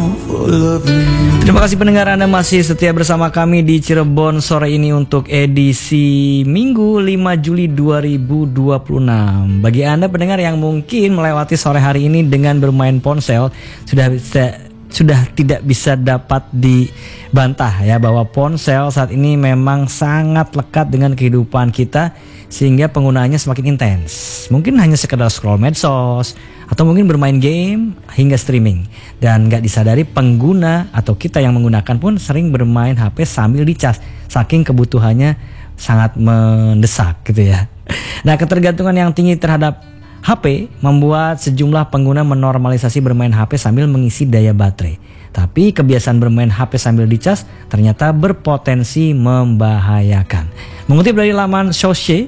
for loving you. Terima kasih pendengar, Anda masih setia bersama kami di Cirebon sore ini untuk edisi Minggu 5 Juli 2026. Bagi Anda pendengar yang mungkin melewati sore hari ini dengan bermain ponsel, sudah tidak bisa dapat dibantah ya bahwa ponsel saat ini memang sangat lekat dengan kehidupan kita sehingga penggunaannya semakin intens. Mungkin hanya sekedar scroll medsos atau mungkin bermain game hingga streaming, dan gak disadari pengguna atau kita yang menggunakan pun sering bermain HP sambil dicas saking kebutuhannya sangat mendesak gitu ya. Nah, ketergantungan yang tinggi terhadap HP membuat sejumlah pengguna menormalisasi bermain HP sambil mengisi daya baterai. Tapi kebiasaan bermain HP sambil dicas ternyata berpotensi membahayakan. Mengutip dari laman Source,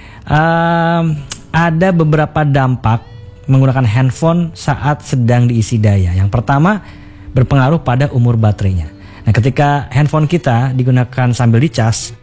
ada beberapa dampak menggunakan handphone saat sedang diisi daya. Yang pertama, berpengaruh pada umur baterainya. Nah, ketika handphone kita digunakan sambil dicas,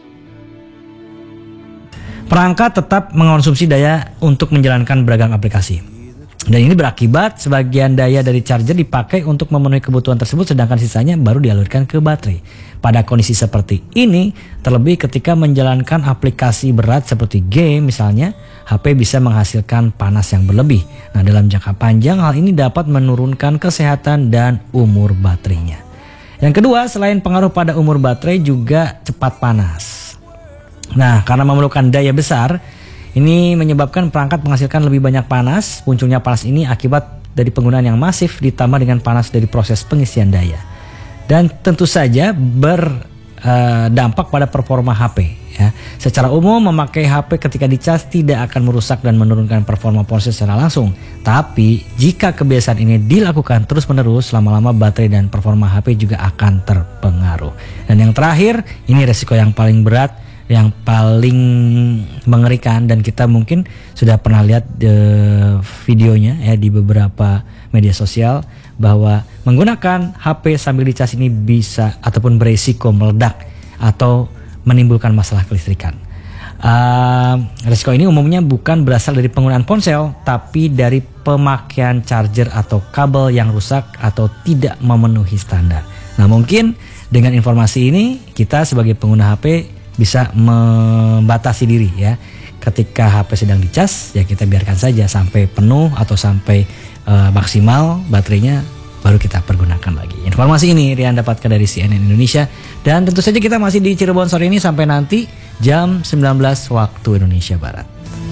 perangkat tetap mengonsumsi daya untuk menjalankan beragam aplikasi. Dan ini berakibat sebagian daya dari charger dipakai untuk memenuhi kebutuhan tersebut, sedangkan sisanya baru dialirkan ke baterai. Pada kondisi seperti ini, terlebih ketika menjalankan aplikasi berat seperti game misalnya, HP bisa menghasilkan panas yang berlebih. Nah, dalam jangka panjang hal ini dapat menurunkan kesehatan dan umur baterainya. Yang kedua, selain pengaruh pada umur baterai juga cepat panas. Nah, karena memerlukan daya besar, ini menyebabkan perangkat menghasilkan lebih banyak panas. Munculnya panas ini akibat dari penggunaan yang masif ditambah dengan panas dari proses pengisian daya. Dan tentu saja berdampak pada performa HP ya. Secara umum memakai HP ketika dicas tidak akan merusak dan menurunkan performa ponsel secara langsung. Tapi jika kebiasaan ini dilakukan terus-menerus, lama-lama baterai dan performa HP juga akan terpengaruh. Dan yang terakhir, ini resiko yang paling berat, yang paling mengerikan, dan kita mungkin sudah pernah lihat videonya ya di beberapa media sosial, bahwa menggunakan HP sambil dicas ini bisa ataupun beresiko meledak atau menimbulkan masalah kelistrikan. Risiko ini umumnya bukan berasal dari penggunaan ponsel, tapi dari pemakaian charger atau kabel yang rusak atau tidak memenuhi standar. Nah, mungkin dengan informasi ini kita sebagai pengguna HP bisa membatasi diri ya. Ketika HP sedang dicas, ya kita biarkan saja sampai penuh atau sampai maksimal baterainya, baru kita pergunakan lagi. Informasi ini Rian dapatkan dari CNN Indonesia, dan tentu saja kita masih di Cirebon sore ini sampai nanti jam 19 waktu Indonesia Barat.